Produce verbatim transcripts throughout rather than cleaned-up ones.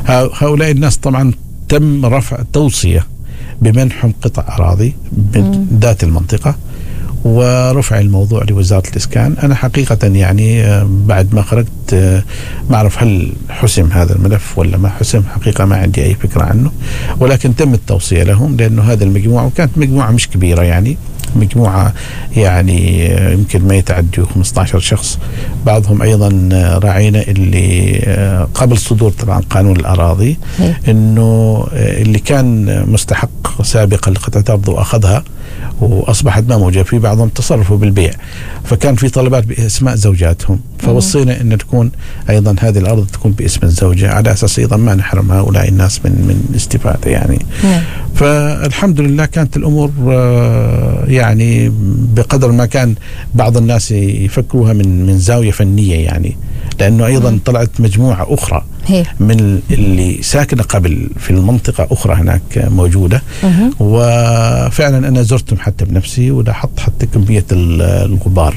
هؤلاء الناس طبعا تم رفع توصية بمنحهم قطع أراضي من ذات المنطقة، ورفع الموضوع لوزارة الإسكان. أنا حقيقة يعني بعد ما خرجت ما أعرف هل حسم هذا الملف ولا ما حسم، حقيقة ما عندي أي فكرة عنه، ولكن تم التوصية لهم، لأنه هذه المجموعة وكانت مجموعة مش كبيرة، يعني مجموعة يعني يمكن ما يتعدوا خمسة عشر شخص، بعضهم أيضا راعينا اللي قبل صدور طبعا قانون الأراضي إنه اللي كان مستحق سابقا لقطعة أرض وأخذها وأصبحت ما موجودة، في بعضهم تصرفوا بالبيع، فكان في طلبات بأسماء زوجاتهم، فوصينا أن تكون أيضا هذه الأرض تكون باسم الزوجة، على أساس أيضا ما نحرم هؤلاء الناس من من الاستفادة يعني. مم. فالحمد لله كانت الأمور يعني بقدر ما كان بعض الناس يفكروها من من زاوية فنية يعني، لأنه أيضا مم. طلعت مجموعة أخرى هي. من اللي ساكنة قبل في المنطقة أخرى هناك موجودة، مم. وفعلا أنا زرتهم حتى بنفسي ولاحظت حتى كمية الغبار،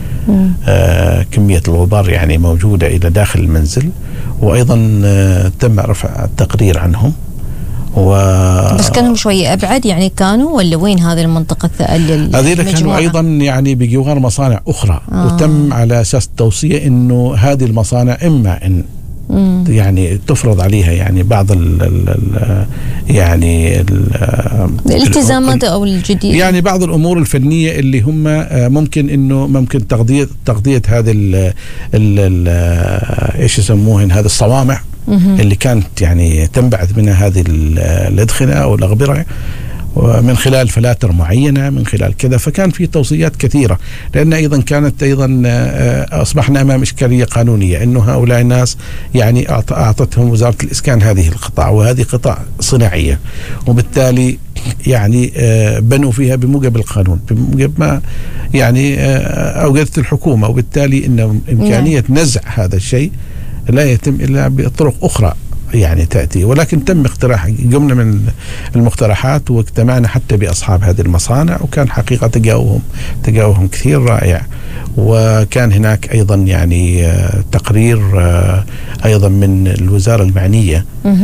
آه كمية الغبار يعني موجودة إلى داخل المنزل، وأيضا آه تم رفع التقرير عنهم. و... بس كانوا شوية أبعد يعني كانوا ولا وين هذه المنطقة اللي هذه كانوا أيضا يعني بجوار مصانع أخرى، آه. وتم على أساس توصية إنه هذه المصانع إما إن مم. يعني تفرض عليها يعني بعض ال ال يعني ال الالتزامات أو الجديد، يعني بعض الأمور الفنية اللي هم ممكن إنه ممكن تغطية تغطية هذه ال ال إيش يسموهن هذه الصوامع مم. اللي كانت يعني تنبعث منها هذه الأدخنة أو الأغبرة ومن خلال فلاتر معينة من خلال كذا، فكان في توصيات كثيرة، لأن أيضا كانت أيضا أصبحنا أمام إشكالية قانونية إنه هؤلاء الناس يعني أعطتهم وزارة الإسكان هذه القطع، وهذه قطع صناعية، وبالتالي يعني بنوا فيها بموجب القانون بموجب ما يعني أوجدت الحكومة، وبالتالي إن إمكانية نزع هذا الشيء لا يتم إلا بطرق أخرى يعني تأتي، ولكن تم اقتراح جملة من المقترحات واجتمعنا حتى بأصحاب هذه المصانع، وكان حقيقة تجاوبهم تجاوبهم كثير رائع، وكان هناك أيضا يعني تقرير أيضا من الوزارة المعنية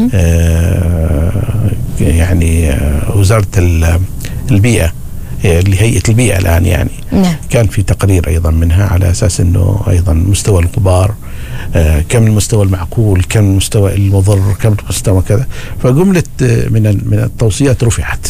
يعني وزارة البيئة اللي هيئة البيئة الآن يعني نعم. كان في تقرير أيضا منها على أساس أنه أيضا مستوى الغبار آه كم المستوى المعقول، كم المستوى المضر، كم المستوى كذا، فجملة من من التوصيات رفعت.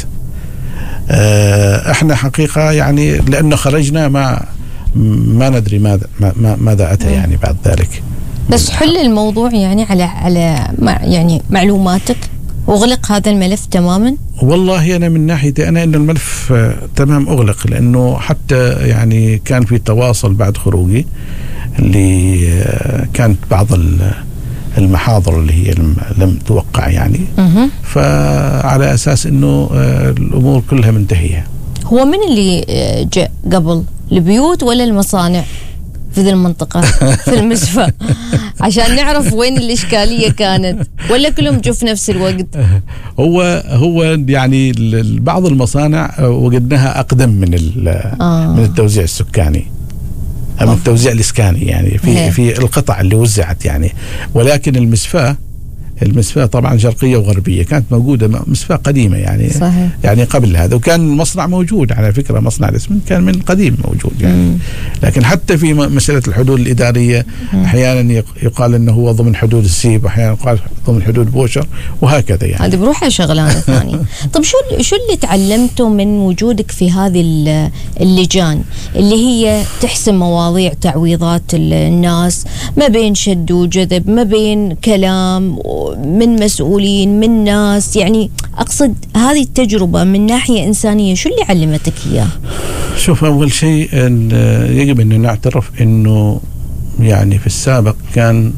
آه احنا حقيقة يعني لأنه خرجنا ما ما ندري ماذا ما ماذا أتى يعني بعد ذلك. بس حل الموضوع يعني على على يعني معلوماتك وغلق هذا الملف تماما؟ والله أنا من ناحيتي أنا إن الملف تمام أغلق، لأنه حتى يعني كان في تواصل بعد خروجي اللي كانت بعض المحاضر اللي هي لم توقع يعني م- فعلى أساس إنه الأمور كلها منتهية. هو من اللي جاء قبل، البيوت ولا المصانع في ذي المنطقة في المسفى عشان نعرف وين الإشكالية كانت، ولا كلهم جو في نفس الوقت؟ هو هو يعني بعض المصانع وجدناها أقدم من آه. من التوزيع السكاني من آه. التوزيع الإسكاني يعني في هي. في القطع اللي وزعت يعني، ولكن المسفى المسفى طبعا شرقية وغربية كانت موجودة، مسفى قديمة يعني صحيح. يعني قبل هذا، وكان المصنع موجود على فكرة، مصنع الاسمنت كان من قديم موجود يعني مم. لكن حتى في مسألة الحدود الإدارية مم. أحيانا يقال أنه هو ضمن حدود السيب، وأحيانا يقال ضمن حدود بوشر، وهكذا يعني. هذه بروحها شغلانة ثانية. طب شو شو اللي تعلمته من وجودك في هذه اللجان اللي هي تحسم مواضيع تعويضات الناس ما بين شد وجذب، ما بين كلام من مسؤولين من ناس، يعني أقصد هذه التجربة من ناحية إنسانية شو اللي علمتك إياه؟ شوف، أول شيء يجب أن نعترف أنه يعني في السابق كان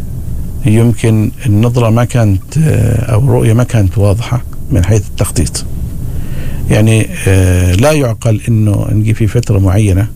يمكن النظرة ما كانت أو الرؤية ما كانت واضحة من حيث التخطيط، يعني لا يعقل أنه نجي في فترة معينة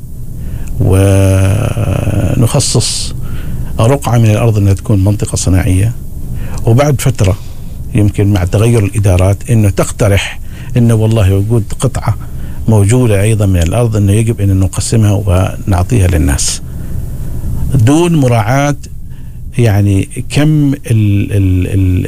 ونخصص رقعة من الأرض أنها تكون منطقة صناعية، وبعد فترة يمكن مع تغير الإدارات إنه تقترح إنه والله وجود قطعة موجودة أيضا من الأرض إنه يجب أن نقسمها ونعطيها للناس دون مراعاة يعني كم ال ال ال